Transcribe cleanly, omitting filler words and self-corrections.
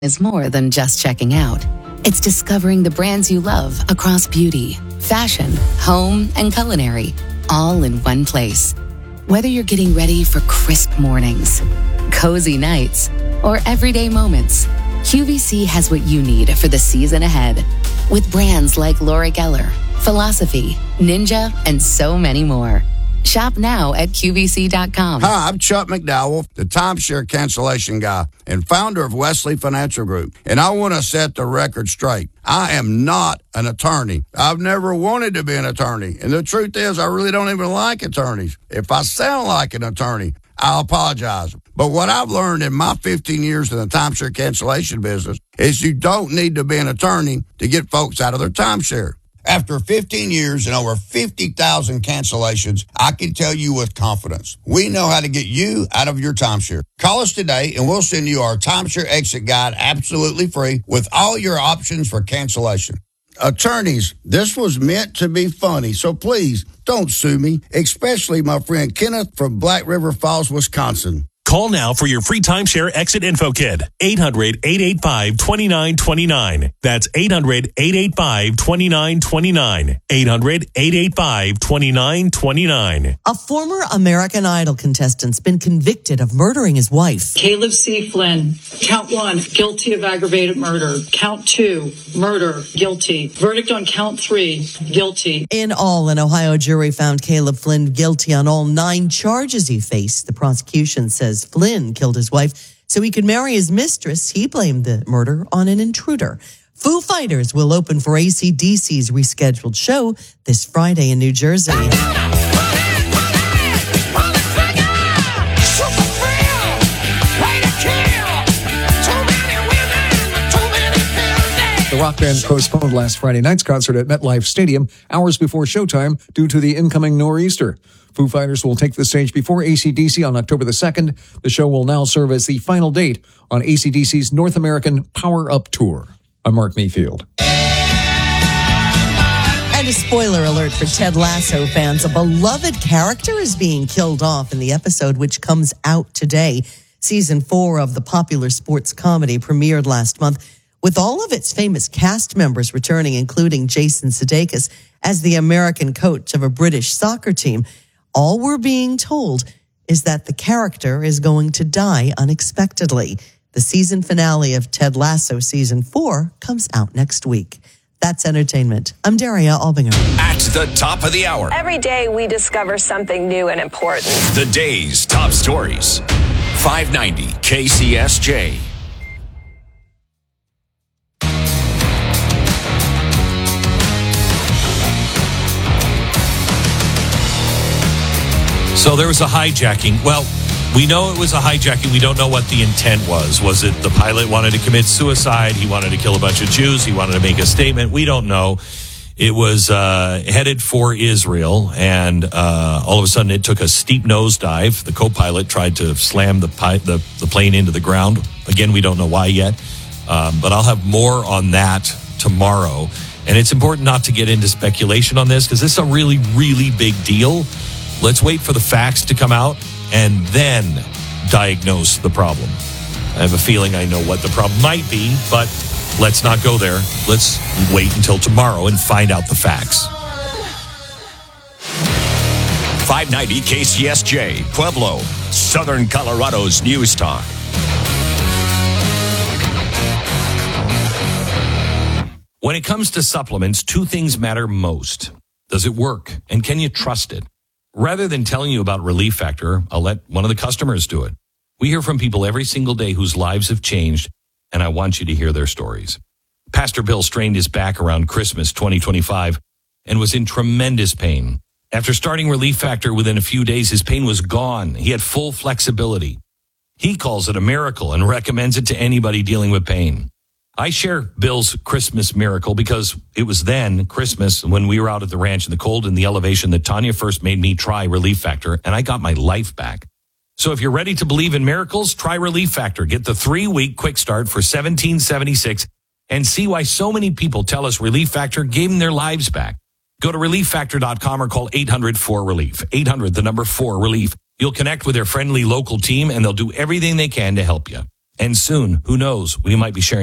is more than just checking out. It's discovering the brands you love across beauty, fashion, home, and culinary, all in one place. Whether you're getting ready for crisp mornings, cozy nights, or everyday moments, QVC has what you need for the season ahead. With brands like Laura Geller, Philosophy, Ninja, and so many more. Shop now at QVC.com. Hi, I'm Chuck McDowell, the timeshare cancellation guy and founder of Wesley Financial Group. And I want to set the record straight. I am not an attorney. I've never wanted to be an attorney. And the truth is, I really don't even like attorneys. If I sound like an attorney, I'll apologize. But what I've learned in my 15 years in the timeshare cancellation business is you don't need to be an attorney to get folks out of their timeshare. After 15 years and over 50,000 cancellations, I can tell you with confidence, we know how to get you out of your timeshare. Call us today and we'll send you our timeshare exit guide absolutely free with all your options for cancellation. Attorneys, this was meant to be funny, so please don't sue me, especially my friend Kenneth from Black River Falls, Wisconsin. Call now for your free timeshare exit info kit. 800-885-2929. That's 800-885-2929. 800-885-2929. A former American Idol contestant's been convicted of murdering his wife. Caleb C. Flynn, count 1, guilty of aggravated murder. Count 2, murder, guilty. Verdict on count 3, guilty. In all, an Ohio jury found Caleb Flynn guilty on all 9 charges he faced. The prosecution says Flynn killed his wife so he could marry his mistress. He blamed the murder on an intruder. Foo Fighters will open for AC/DC's rescheduled show this Friday in New Jersey. The rock band postponed last Friday night's concert at MetLife Stadium hours before showtime due to the incoming nor'easter. Foo Fighters will take the stage before AC/DC on October the 2nd. The show will now serve as the final date on AC/DC's North American Power Up Tour. I'm Mark Mayfield. And a spoiler alert for Ted Lasso fans. A beloved character is being killed off in the episode, which comes out today. Season 4 of the popular sports comedy premiered last month, with all of its famous cast members returning, including Jason Sudeikis as the American coach of a British soccer team. All we're being told is that the character is going to die unexpectedly. The season finale of Ted Lasso Season 4 comes out next week. That's entertainment. I'm Daria Albinger. At the top of the hour. Every day we discover something new and important. The day's top stories. 590 KCSJ. So there was a hijacking. Well, we know it was a hijacking. We don't know what the intent was. Was it the pilot wanted to commit suicide? He wanted to kill a bunch of Jews. He wanted to make a statement. We don't know. It was headed for Israel, and all of a sudden it took a steep nosedive. The co-pilot tried to slam the plane into the ground. Again, we don't know why yet, but I'll have more on that tomorrow. And it's important not to get into speculation on this because this is a really, really big deal. Let's wait for the facts to come out and then diagnose the problem. I have a feeling I know what the problem might be, but let's not go there. Let's wait until tomorrow and find out the facts. 590 KCSJ, Pueblo, Southern Colorado's News Talk. When it comes to supplements, 2 things matter most. Does it work? And can you trust it? Rather than telling you about Relief Factor, I'll let one of the customers do it. We hear from people every single day whose lives have changed, and I want you to hear their stories. Pastor Bill strained his back around Christmas 2025 and was in tremendous pain. After starting Relief Factor within a few days, his pain was gone. He had full flexibility. He calls it a miracle and recommends it to anybody dealing with pain. I share Bill's Christmas miracle because it was then, Christmas, when we were out at the ranch in the cold in the elevation that Tanya first made me try Relief Factor, and I got my life back. So if you're ready to believe in miracles, try Relief Factor. Get the 3-week quick start for $17.76 and see why so many people tell us Relief Factor gave them their lives back. Go to ReliefFactor.com or call 800-4RELIEF. 800, the number 4, RELIEF. You'll connect with their friendly local team, and they'll do everything they can to help you. And soon, who knows, we might be sharing